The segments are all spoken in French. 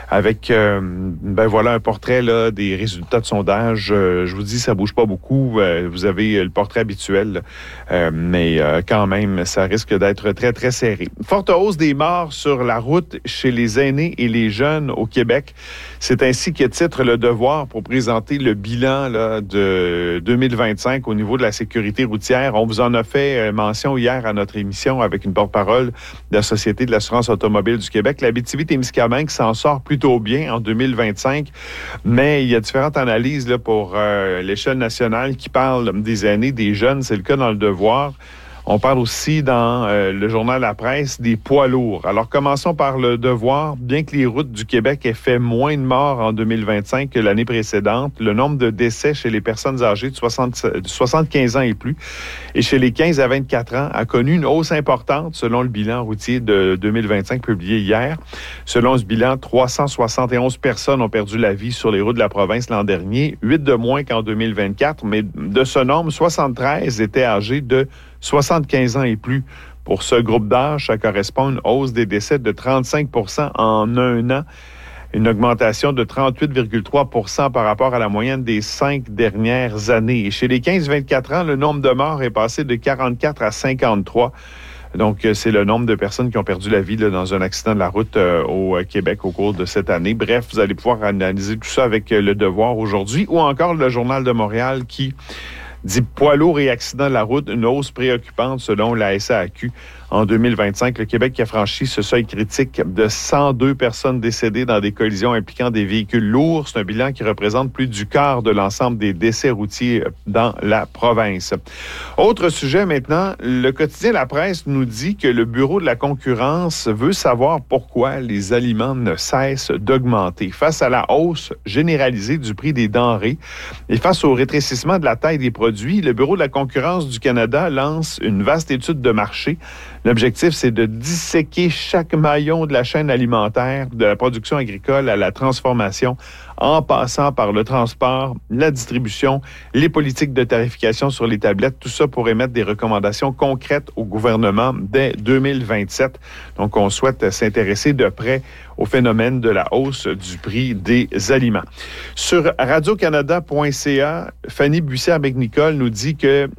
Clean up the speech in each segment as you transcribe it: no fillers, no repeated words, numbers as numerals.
avec, voilà, un portrait là, des résultats de sondage. Je vous dis, ça bouge pas beaucoup. Vous avez le portrait habituel, mais quand même, ça risque d'être très, très serré. Forte hausse des morts sur la route chez les aînés et les jeunes au Québec. C'est ainsi que titre Le Devoir pour présenter le bilan là, de 2025 au niveau de la sécurité routière. On vous en a fait mention hier à notre émission avec une porte-parole de la Société de l'assurance automobile du Québec. L'Abitibi-Témiscamingue s'en sort plutôt bien en 2025, mais il y a différentes analyses là, pour l'échelle nationale qui parlent des aînés, des jeunes. C'est le cas dans Le Devoir. On parle aussi dans le journal La Presse des poids lourds. Alors, commençons par Le Devoir. Bien que les routes du Québec aient fait moins de morts en 2025 que l'année précédente, le nombre de décès chez les personnes âgées de 75 ans et plus et chez les 15 à 24 ans a connu une hausse importante selon le bilan routier de 2025 publié hier. Selon ce bilan, 371 personnes ont perdu la vie sur les routes de la province l'an dernier, 8 de moins qu'en 2024, mais de ce nombre, 73 étaient âgés de 75 ans et plus. Pour ce groupe d'âge, ça correspond à une hausse des décès de 35 % en un an, une augmentation de 38,3 % par rapport à la moyenne des 5 dernières années. Et chez les 15-24 ans, le nombre de morts est passé de 44 à 53. Donc, c'est le nombre de personnes qui ont perdu la vie là, dans un accident de la route au Québec au cours de cette année. Bref, vous allez pouvoir analyser tout ça avec Le Devoir aujourd'hui ou encore le Journal de Montréal qui dit poids lourds et accidents de la route, une hausse préoccupante selon la SAAQ. En 2025, le Québec a franchi ce seuil critique de 102 personnes décédées dans des collisions impliquant des véhicules lourds. C'est un bilan qui représente plus du quart de l'ensemble des décès routiers dans la province. Autre sujet maintenant, le quotidien La Presse nous dit que le Bureau de la concurrence veut savoir pourquoi les aliments ne cessent d'augmenter. Face à la hausse généralisée du prix des denrées et face au rétrécissement de la taille des produits, le Bureau de la concurrence du Canada lance une vaste étude de marché. L'objectif, c'est de disséquer chaque maillon de la chaîne alimentaire, de la production agricole à la transformation, en passant par le transport, la distribution, les politiques de tarification sur les tablettes, tout ça pour émettre des recommandations concrètes au gouvernement dès 2027. Donc, on souhaite s'intéresser de près au phénomène de la hausse du prix des aliments. Sur radiocanada.ca, Fanny Bussière-Becnicol nous dit que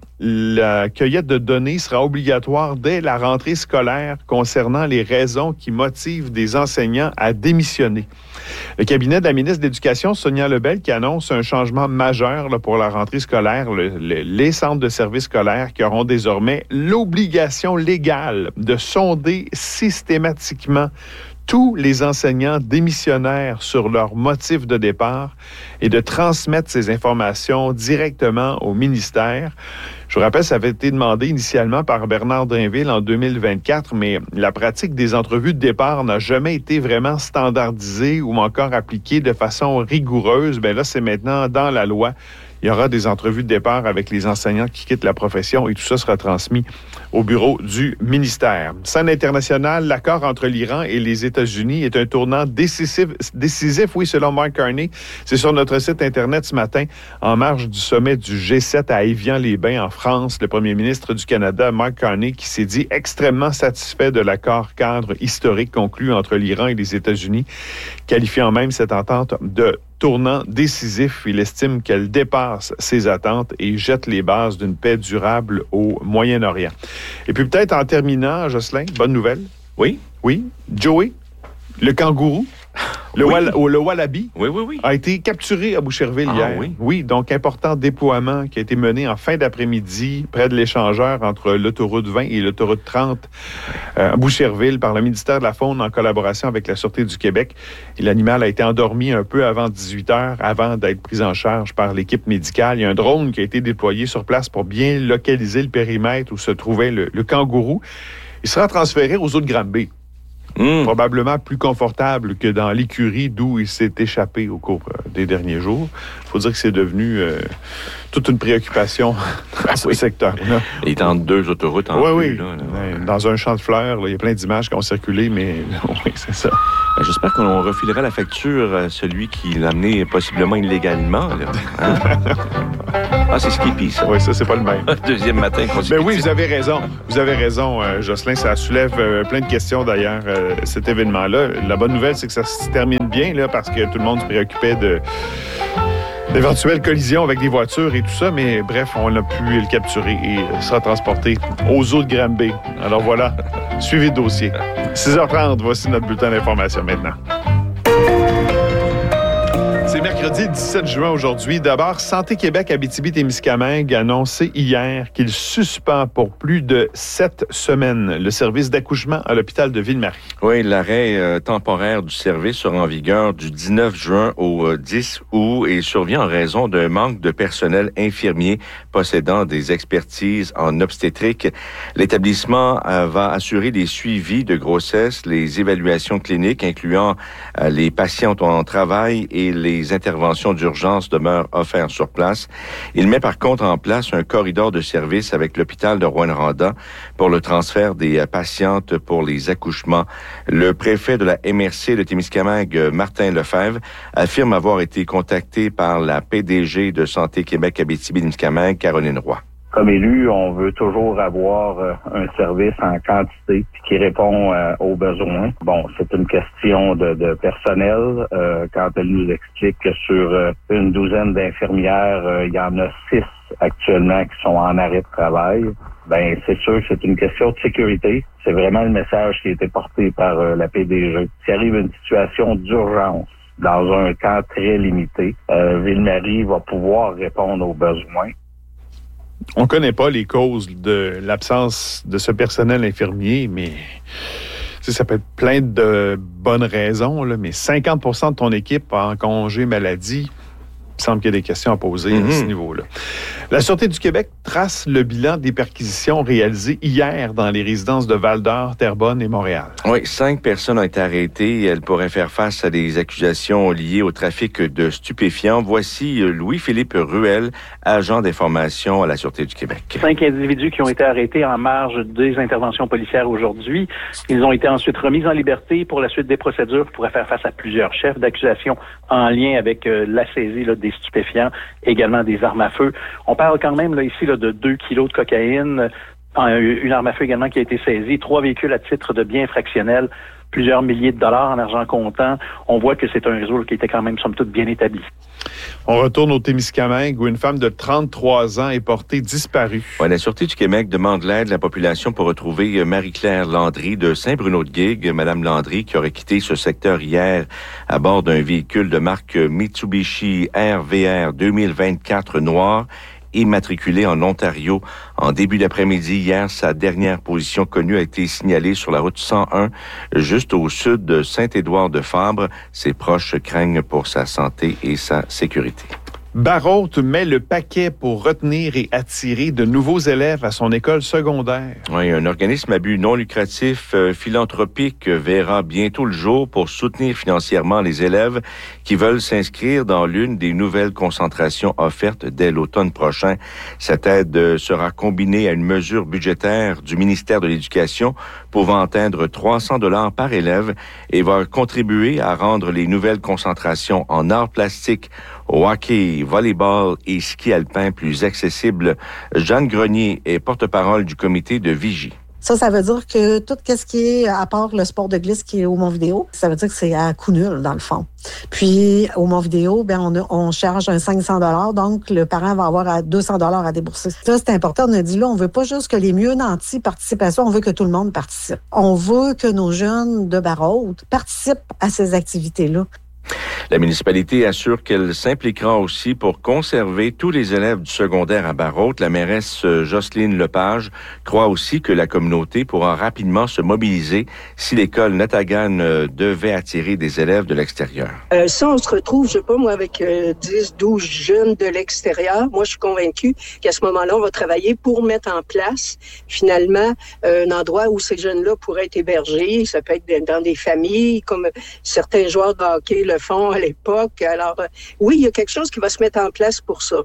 la cueillette de données sera obligatoire dès la rentrée scolaire concernant les raisons qui motivent des enseignants à démissionner. Le cabinet de la ministre de l'Éducation, Sonia Lebel, qui annonce un changement majeur là, pour la rentrée scolaire, les centres de services scolaires qui auront désormais l'obligation légale de sonder systématiquement tous les enseignants démissionnaires sur leur motif de départ et de transmettre ces informations directement au ministère. Je vous rappelle, ça avait été demandé initialement par Bernard Drinville en 2024, mais la pratique des entrevues de départ n'a jamais été vraiment standardisée ou encore appliquée de façon rigoureuse. Bien là, c'est maintenant dans la loi. Il y aura des entrevues de départ avec les enseignants qui quittent la profession et tout ça sera transmis au bureau du ministère. Scène internationale, l'accord entre l'Iran et les États-Unis est un tournant décisif, oui, selon Mark Carney. C'est sur notre site Internet ce matin, en marge du sommet du G7 à Évian-les-Bains en France. Le premier ministre du Canada, Mark Carney, qui s'est dit extrêmement satisfait de l'accord cadre historique conclu entre l'Iran et les États-Unis, qualifiant même cette entente de tournant décisif. Il estime qu'elle dépasse ses attentes et jette les bases d'une paix durable au Moyen-Orient. Et puis peut-être en terminant, Jocelyn, bonne nouvelle. Oui. Oui. Joey, le kangourou, le wallaby, a été capturé à Boucherville hier. Oui, donc important déploiement qui a été mené en fin d'après-midi près de l'échangeur entre l'autoroute 20 et l'autoroute 30 à Boucherville par le ministère de la Faune en collaboration avec la Sûreté du Québec. Et l'animal a été endormi un peu avant 18 heures, avant d'être pris en charge par l'équipe médicale. Il y a un drone qui a été déployé sur place pour bien localiser le périmètre où se trouvait le kangourou. Il sera transféré aux eaux de Granby. Probablement plus confortable que dans l'écurie d'où il s'est échappé au cours des derniers jours. Il faut dire que c'est devenu toute une préoccupation dans ce secteur-là. Il est entre deux autoroutes en plus. Là. Dans un champ de fleurs, il y a plein d'images qui ont circulé, mais oui, c'est ça. J'espère qu'on refilera la facture à celui qui l'a amené possiblement illégalement. Là. Hein? Ah, c'est Skippy, ça. Oui, ça, c'est pas le même. Deuxième matin consécutif. Ben oui, vous avez raison. Vous avez raison, Jocelyn. Ça soulève plein de questions, d'ailleurs, cet événement-là. La bonne nouvelle, c'est que ça se termine bien, là, parce que tout le monde se préoccupait d'éventuelles collisions avec des voitures et tout ça. Mais bref, on a pu le capturer et sera transporté aux eaux de Granby. Alors voilà, suivez le dossier. 6h30, voici notre bulletin d'information maintenant. C'est mercredi 17 juin aujourd'hui. D'abord, Santé Québec Abitibi-Témiscamingue a annoncé hier qu'il suspend pour plus de 7 semaines le service d'accouchement à l'hôpital de Ville-Marie. Oui, l'arrêt temporaire du service sera en vigueur du 19 juin au 10 août et survient en raison d'un manque de personnel infirmier possédant des expertises en obstétrique. L'établissement va assurer les suivis de grossesse, les évaluations cliniques incluant les patients en travail et les interventions d'urgence demeurent offertes sur place. Il met par contre en place un corridor de service avec l'hôpital de Rouyn-Noranda pour le transfert des patientes pour les accouchements. Le préfet de la MRC de Témiscamingue, Martin Lefebvre, affirme avoir été contacté par la PDG de Santé Québec Abitibi-Témiscamingue, Caroline Roy. Comme élu, on veut toujours avoir un service en quantité qui répond aux besoins. Bon, c'est une question de personnel. Quand elle nous explique que sur une douzaine d'infirmières, il y en a 6 actuellement qui sont en arrêt de travail, ben c'est sûr que c'est une question de sécurité. C'est vraiment le message qui a été porté par la PDG. S'il arrive une situation d'urgence dans un temps très limité, Ville-Marie va pouvoir répondre aux besoins. On ne connaît pas les causes de l'absence de ce personnel infirmier, mais ça peut être plein de bonnes raisons, là, mais 50% de ton équipe en congé maladie, il semble qu'il y a des questions à poser à ce niveau-là. La Sûreté du Québec trace le bilan des perquisitions réalisées hier dans les résidences de Val-d'Or, Terrebonne et Montréal. Oui, 5 personnes ont été arrêtées. Elles pourraient faire face à des accusations liées au trafic de stupéfiants. Voici Louis-Philippe Ruel, agent d'information à la Sûreté du Québec. 5 individus qui ont été arrêtés en marge des interventions policières aujourd'hui. Ils ont été ensuite remis en liberté pour la suite des procédures qui pourraient faire face à plusieurs chefs d'accusation en lien avec la saisie des stupéfiants, également des armes à feu. On parle quand même ici de 2 kilos de cocaïne, une arme à feu également qui a été saisie, 3 véhicules à titre de biens fractionnels, plusieurs milliers de dollars en argent comptant. On voit que c'est un réseau qui était quand même, somme toute, bien établi. On retourne au Témiscamingue où une femme de 33 ans est portée disparue. Ouais, la Sûreté du Québec demande l'aide de la population pour retrouver Marie-Claire Landry de Saint-Bruno-de-Guigue. Madame Landry qui aurait quitté ce secteur hier à bord d'un véhicule de marque Mitsubishi RVR 2024 noir, immatriculé en Ontario. En début d'après-midi, hier, sa dernière position connue a été signalée sur la route 101, juste au sud de Saint-Édouard-de-Fabre. Ses proches craignent pour sa santé et sa sécurité. Barrault met le paquet pour retenir et attirer de nouveaux élèves à son école secondaire. Oui, un organisme à but non lucratif philanthropique verra bientôt le jour pour soutenir financièrement les élèves qui veulent s'inscrire dans l'une des nouvelles concentrations offertes dès l'automne prochain. Cette aide sera combinée à une mesure budgétaire du ministère de l'Éducation pouvant atteindre 300 $ par élève et va contribuer à rendre les nouvelles concentrations en arts plastiques, au hockey, volleyball et ski alpin plus accessibles. Jeanne Grenier est porte-parole du comité de Vigie. Ça veut dire que tout ce qui est, à part le sport de glisse qui est au Mont-Vidéo, ça veut dire que c'est à coût nul, dans le fond. Puis, au Mont-Vidéo, on charge un 500 $, donc le parent va avoir à 200 $ à débourser. Ça, c'est important. On a dit là, on veut pas juste que les mieux nantis participent à ça, on veut que tout le monde participe. On veut que nos jeunes de Barrault participent à ces activités-là. La municipalité assure qu'elle s'impliquera aussi pour conserver tous les élèves du secondaire à Barrault. La mairesse Jocelyne Lepage croit aussi que la communauté pourra rapidement se mobiliser si l'école Natagan devait attirer des élèves de l'extérieur. Ça, on se retrouve, je sais pas moi, avec 10, 12 jeunes de l'extérieur. Moi, je suis convaincue qu'à ce moment-là, on va travailler pour mettre en place, finalement, un endroit où ces jeunes-là pourraient être hébergés. Ça peut être dans des familles, comme certains joueurs de hockey le font à l'époque. Alors, oui, il y a quelque chose qui va se mettre en place pour ça.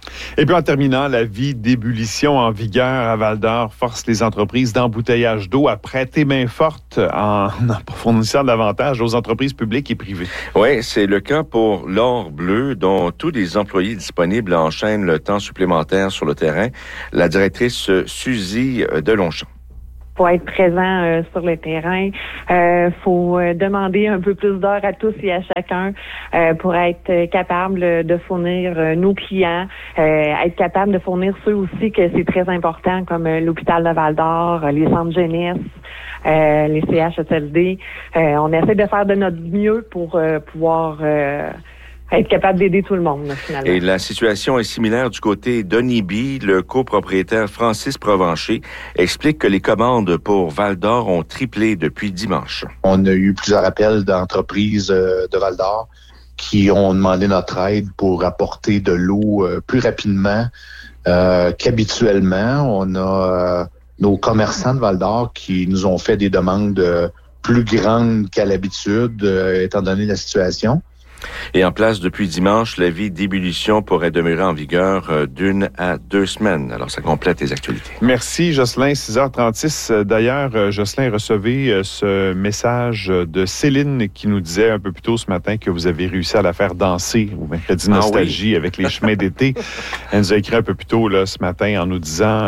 Et puis en terminant, l'avis d'ébullition en vigueur à Val-d'Or force les entreprises d'embouteillage d'eau à prêter main forte en fournissant davantage aux entreprises publiques et privées. Oui, c'est le cas pour l'Or Bleu, dont tous les employés disponibles enchaînent le temps supplémentaire sur le terrain. La directrice Suzy Delongchamp. Faut être présent sur le terrain. Faut demander un peu plus d'heures à tous et à chacun pour être capable de fournir nos clients, être capable de fournir ceux aussi que c'est très important, comme l'hôpital de Val-d'Or, les centres jeunesse, les CHSLD. On essaie de faire de notre mieux pour pouvoir être capable d'aider tout le monde, finalement. Et la situation est similaire du côté d'Onibi. Le copropriétaire Francis Provencher explique que les commandes pour Val-d'Or ont triplé depuis dimanche. On a eu plusieurs appels d'entreprises de Val-d'Or qui ont demandé notre aide pour apporter de l'eau plus rapidement qu'habituellement. On a nos commerçants de Val-d'Or qui nous ont fait des demandes plus grandes qu'à l'habitude, étant donné la situation. Et en place depuis dimanche, l'avis d'ébullition pourrait demeurer en vigueur d'1 à 2 semaines. Alors, ça complète les actualités. Merci, Jocelyn. 6h36. D'ailleurs, Jocelyn, recevez ce message de Céline qui nous disait un peu plus tôt ce matin que vous avez réussi à la faire danser au Mercredi Nostalgie avec les chemins d'été. Elle nous a écrit un peu plus tôt là, ce matin en nous disant...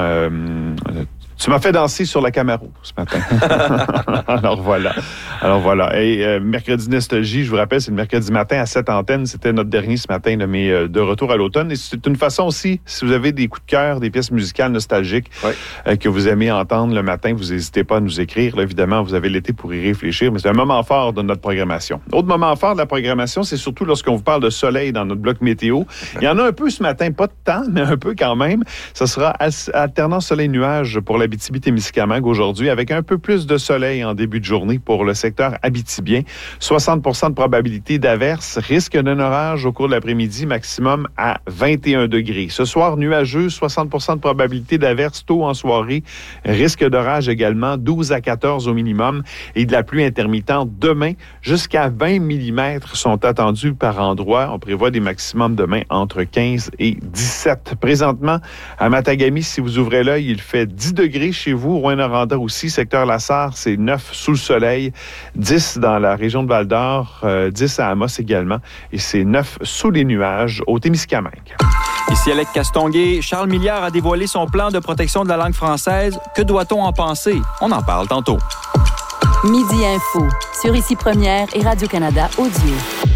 tu m'as fait danser sur la Camaro ce matin. Alors voilà. Et Mercredi Nostalgie, je vous rappelle, c'est le mercredi matin à 7 antennes. C'était notre dernier ce matin, là, mais de retour à l'automne. Et c'est une façon aussi, si vous avez des coups de cœur, des pièces musicales nostalgiques que vous aimez entendre le matin, vous n'hésitez pas à nous écrire. Là, évidemment, vous avez l'été pour y réfléchir, mais c'est un moment fort de notre programmation. Autre moment fort de la programmation, c'est surtout lorsqu'on vous parle de soleil dans notre bloc météo. Il y en a un peu ce matin, pas de temps, mais un peu quand même. Ça sera alternant soleil-nuage pour l'Abitibi-Témiscamingue aujourd'hui, avec un peu plus de soleil en début de journée pour le secteur abitibien. 60% de probabilité d'averse, risque d'un orage au cours de l'après-midi, maximum à 21 degrés. Ce soir, nuageux, 60% de probabilité d'averse tôt en soirée, risque d'orage également, 12 à 14 au minimum, et de la pluie intermittente demain, jusqu'à 20 mm sont attendus par endroit. On prévoit des maximums demain entre 15 et 17. Présentement, à Matagami, si vous ouvrez l'œil, il fait 10 degrés chez vous. Rouyn-Noranda aussi, secteur Lassar, c'est 9 sous le soleil, 10 dans la région de Val-d'Or, 10 à Amos également, et c'est 9 sous les nuages au Témiscamingue. Ici Alec Castonguay. Charles Milliard a dévoilé son plan de protection de la langue française. Que doit-on en penser? On en parle tantôt. Midi Info, sur Ici Première et Radio-Canada Audio.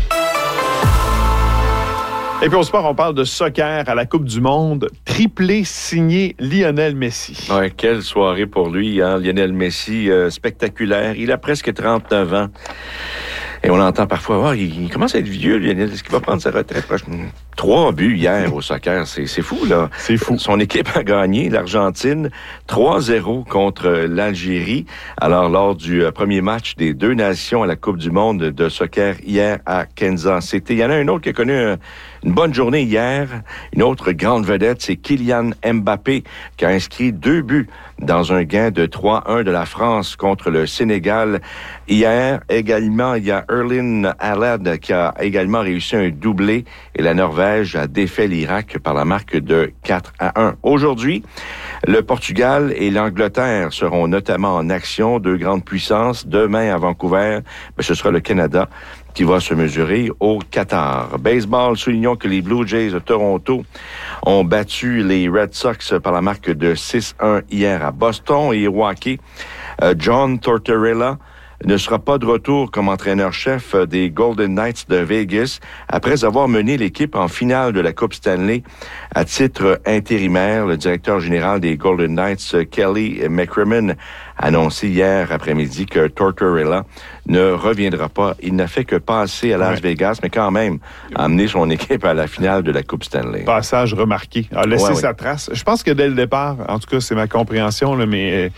Et puis au sport, on parle de soccer à la Coupe du Monde. Triplé signé Lionel Messi. Ouais, quelle soirée pour lui, hein? Lionel Messi, spectaculaire. Il a presque 39 ans. Et on entend parfois, il commence à être vieux, Lionel. Est-ce qu'il va prendre sa retraite prochaine? 3 buts hier au soccer. C'est fou, là. C'est fou. Son équipe a gagné, l'Argentine, 3-0 contre l'Algérie. Alors, lors du premier match des 2 nations à la Coupe du Monde de soccer hier à Kansas City. Il y en a un autre qui a connu une bonne journée hier. Une autre grande vedette, c'est Kylian Mbappé, qui a inscrit 2 buts dans un gain de 3-1 de la France contre le Sénégal. Hier, également, il y a Erling Haaland qui a également réussi un doublé et la Norvège a défait l'Irak par la marque de 4-1. Aujourd'hui, le Portugal et l'Angleterre seront notamment en action, 2 grandes puissances. Demain à Vancouver, ce sera le Canada qui va se mesurer au Qatar. Baseball, soulignons que les Blue Jays de Toronto ont battu les Red Sox par la marque de 6-1 hier à Boston. Et au hockey, John Tortorella ne sera pas de retour comme entraîneur-chef des Golden Knights de Vegas après avoir mené l'équipe en finale de la Coupe Stanley à titre intérimaire. Le directeur général des Golden Knights, Kelly McCrimmon, a annoncé hier après-midi que Tortorella ne reviendra pas. Il n'a fait que passer à Las Vegas, mais quand même amener son équipe à la finale de la Coupe Stanley. Passage remarqué. A laissé sa trace. Je pense que dès le départ, en tout cas, c'est ma compréhension, là, mais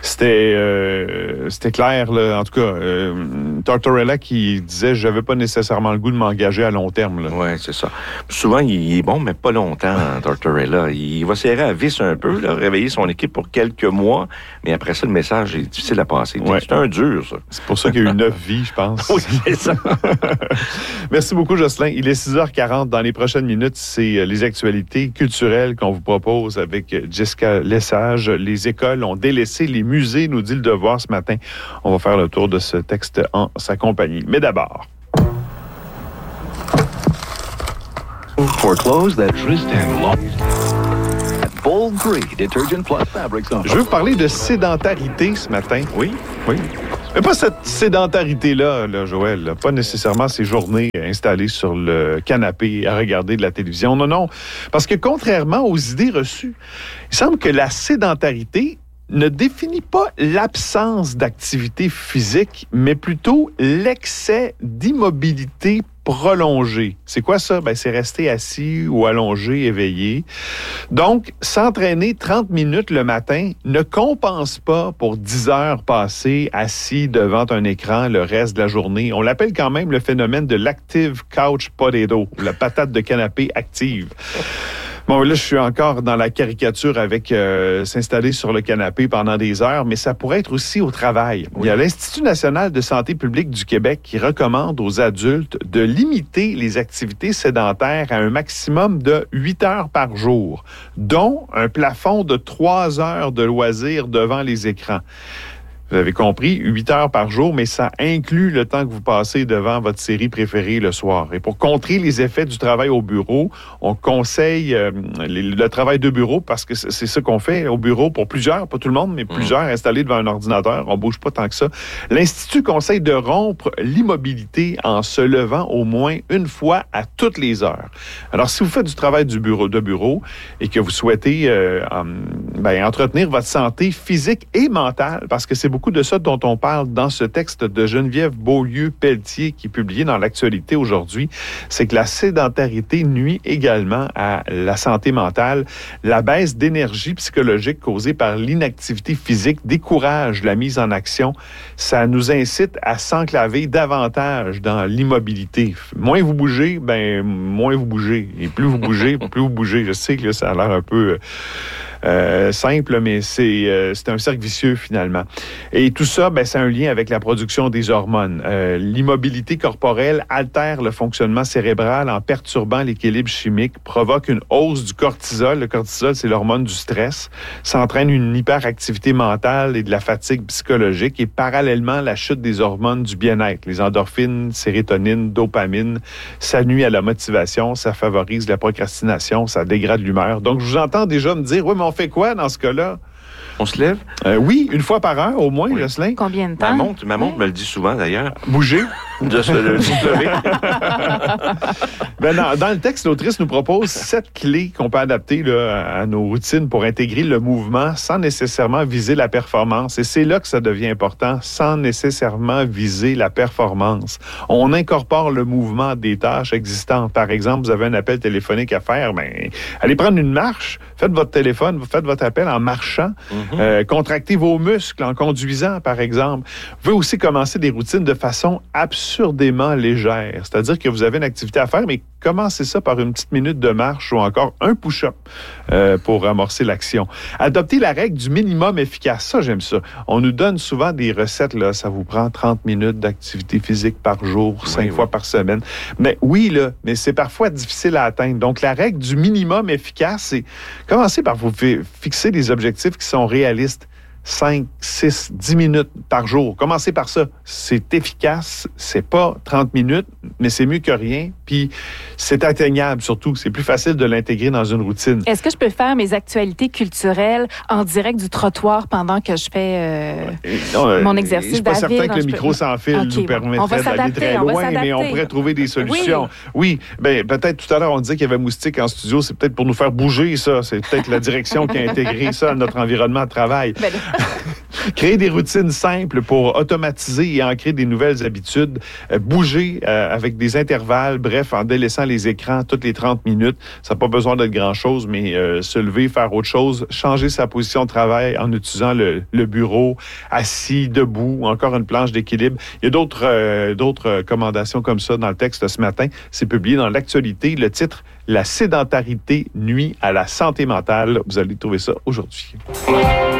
c'était clair, là, en tout cas, Tortorella qui disait « j'avais pas nécessairement le goût de m'engager à long terme ». Oui, c'est ça. Souvent, il est bon, mais pas longtemps, Tortorella. Il va serrer à vis un peu, là, réveiller son équipe pour quelques mois, mais après ça, le message est difficile à passer. Ouais. C'est un dur, ça. C'est pour ça qu'il y a eu 9 vies, je pense. Oui, c'est ça. Merci beaucoup, Jocelyn. Il est 6h40. Dans les prochaines minutes, c'est les actualités culturelles qu'on vous propose avec Jessica Lesage. Les écoles ont délaissé les musées, nous dit Le Devoir ce matin. On va faire le tour de ce texte en sa compagnie. Mais d'abord... For clothes that twist and long. Bold Grey Detergent Plus Fabrics on. Je veux vous parler de sédentarité ce matin. Oui. Mais pas cette sédentarité-là, Joël. Là. Pas nécessairement ces journées installées sur le canapé à regarder de la télévision. Non. Parce que contrairement aux idées reçues, il semble que la sédentarité ne définit pas l'absence d'activité physique, mais plutôt l'excès d'immobilité prolongée. C'est quoi ça? C'est rester assis ou allongé, éveillé. Donc, s'entraîner 30 minutes le matin ne compense pas pour 10 heures passées assis devant un écran le reste de la journée. On l'appelle quand même le phénomène de l'active couch potato, la patate de canapé active. Bon, là, je suis encore dans la caricature avec s'installer sur le canapé pendant des heures, mais ça pourrait être aussi au travail. Oui. Il y a l'Institut national de santé publique du Québec qui recommande aux adultes de limiter les activités sédentaires à un maximum de 8 heures par jour, dont un plafond de 3 heures de loisirs devant les écrans. Vous avez compris, 8 heures par jour, mais ça inclut le temps que vous passez devant votre série préférée le soir. Et pour contrer les effets du travail au bureau, on conseille le travail de bureau parce que c'est ça qu'on fait au bureau pour plusieurs, pas tout le monde, mais plusieurs installés devant un ordinateur. On bouge pas tant que ça. L'Institut conseille de rompre l'immobilité en se levant au moins une fois à toutes les heures. Alors, si vous faites du travail de bureau et que vous souhaitez entretenir votre santé physique et mentale, parce que c'est beaucoup de ça dont on parle dans ce texte de Geneviève Beaulieu-Pelletier qui est publié dans l'actualité aujourd'hui, c'est que la sédentarité nuit également à la santé mentale. La baisse d'énergie psychologique causée par l'inactivité physique décourage la mise en action. Ça nous incite à s'enclaver davantage dans l'immobilité. Moins vous bougez, moins vous bougez. Et plus vous bougez, plus vous bougez. Je sais que là, ça a l'air un peu... simple, mais c'est un cercle vicieux finalement. Et tout ça, c'est un lien avec la production des hormones. L'immobilité corporelle altère le fonctionnement cérébral en perturbant l'équilibre chimique, provoque une hausse du cortisol. Le cortisol, c'est l'hormone du stress. Ça entraîne une hyperactivité mentale et de la fatigue psychologique et parallèlement la chute des hormones du bien-être. Les endorphines, sérotonine, dopamine, ça nuit à la motivation, ça favorise la procrastination, ça dégrade l'humeur. Donc, je vous entends déjà me dire, oui, mais on fait quoi dans ce cas-là? On se lève? Oui, une fois par heure au moins, oui. Jocelyn. Combien de temps? Ma montre me le dit souvent d'ailleurs. Bouger. De se lever. Dans le texte, l'autrice nous propose 7 clés qu'on peut adapter à nos routines pour intégrer le mouvement sans nécessairement viser la performance. Et c'est là que ça devient important, sans nécessairement viser la performance. On incorpore le mouvement des tâches existantes. Par exemple, vous avez un appel téléphonique à faire, allez prendre une marche, faites votre appel en marchant, contractez vos muscles en conduisant, par exemple. Vous pouvez aussi commencer des routines de façon absurdément légère. C'est-à-dire que vous avez une activité à faire, mais commencez ça par une petite minute de marche ou encore un push-up pour amorcer l'action. Adoptez la règle du minimum efficace. Ça, j'aime ça. On nous donne souvent des recettes, là, ça vous prend 30 minutes d'activité physique par jour, 5 fois par semaine. Mais mais c'est parfois difficile à atteindre. Donc, la règle du minimum efficace, c'est commencer par vous fixer des objectifs qui sont réalistes. 5, 6, 10 minutes par jour. Commencez par ça. C'est efficace. C'est pas 30 minutes, mais c'est mieux que rien. Puis, c'est atteignable surtout. C'est plus facile de l'intégrer dans une routine. Est-ce que je peux faire mes actualités culturelles en direct du trottoir pendant que je fais mon exercice? Je suis pas certain que le micro sans fil nous permettrait d'aller très loin, mais on pourrait trouver des solutions. Oui, peut-être tout à l'heure, on disait qu'il y avait Moustique en studio. C'est peut-être pour nous faire bouger, ça. C'est peut-être la direction qui a intégré ça à notre environnement de travail. Créer des routines simples pour automatiser et ancrer des nouvelles habitudes, bouger avec des intervalles, bref, en délaissant les écrans toutes les 30 minutes. Ça n'a pas besoin d'être grand-chose, mais se lever, faire autre chose, changer sa position de travail en utilisant le bureau, assis, debout, encore une planche d'équilibre. Il y a d'autres recommandations comme ça dans le texte ce matin. C'est publié dans l'actualité. Le titre, « La sédentarité nuit à la santé mentale ». Vous allez trouver ça aujourd'hui.